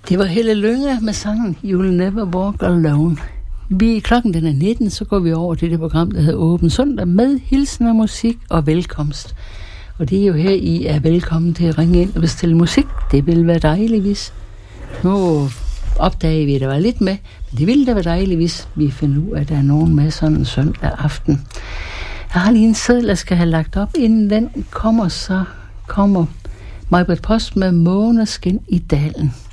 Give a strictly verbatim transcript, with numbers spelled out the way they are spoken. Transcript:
Det var Helle Lynge med sangen You'll Never Walk Alone. Vi, klokken den er nitten, så går vi over til det program, der hedder Åben Søndag med hilsener, musik og velkomst. Og det er jo her, I er velkommen til at ringe ind og bestille musik. Det vil være dejligt, hvis nu opdager vi, at der var lidt med. Men det ville da være dejligt, hvis vi finder ud af, at der er nogen med sådan en søndag aften. Jeg har lige en seddel, jeg skal have lagt op. Inden den kommer, så kommer Majbert Post med Måneskin i dalen.